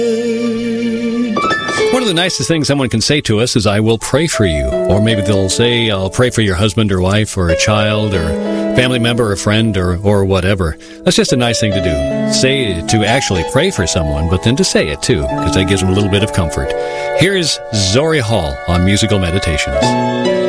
One of the nicest things someone can say to us is, I will pray for you. Or maybe they'll say, I'll pray for your husband or wife or a child or family member or friend or whatever. That's just a nice thing to do. Say to actually pray for someone, but then to say it too, because that gives them a little bit of comfort. Here is Zori Hall on Musical Meditations.